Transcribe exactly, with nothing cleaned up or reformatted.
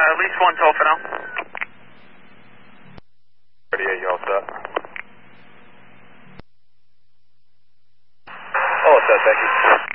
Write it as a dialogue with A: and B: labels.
A: at least one tow for now.
B: thirty-eight, you all set? All set, thank you.